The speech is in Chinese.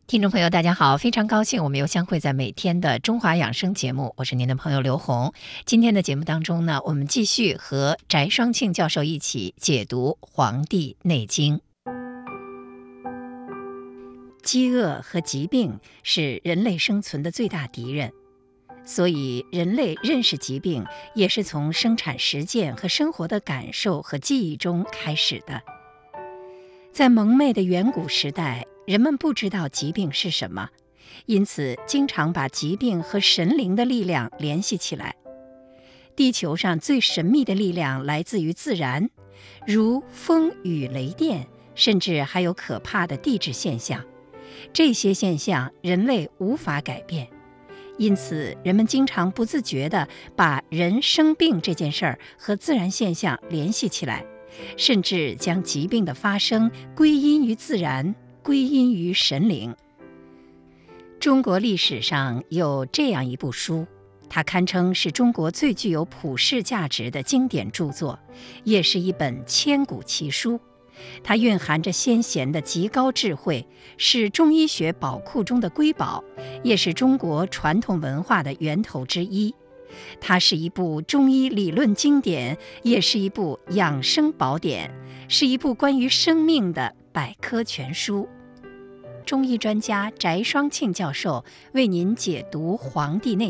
听众朋友大家好，非常高兴我们又相会在每天的中华养生节目，我是您的朋友刘红。今天的节目当中呢，我们继续和翟双庆教授一起解读《黄帝内经》。饥饿和疾病是人类生存的最大敌人，所以人类认识疾病也是从生产实践和生活的感受和记忆中开始的。在蒙昧的远古时代，人们不知道疾病是什么，因此经常把疾病和神灵的力量联系起来。地球上最神秘的力量来自于自然，如风雨雷电，甚至还有可怕的地质现象。这些现象人类无法改变，因此人们经常不自觉地把人生病这件事儿和自然现象联系起来，甚至将疾病的发生归因于自然，归因于神灵。中国历史上有这样一部书，它堪称是中国最具有普世价值的经典著作，也是一本千古奇书。它蕴含着先贤的极高智慧，是中医学宝库中的瑰宝，也是中国传统文化的源头之一。它是一部中医理论经典，也是一部养生宝典，是一部关于生命的百科全书。中医专家翟双庆教授为您解读《黄帝内经》。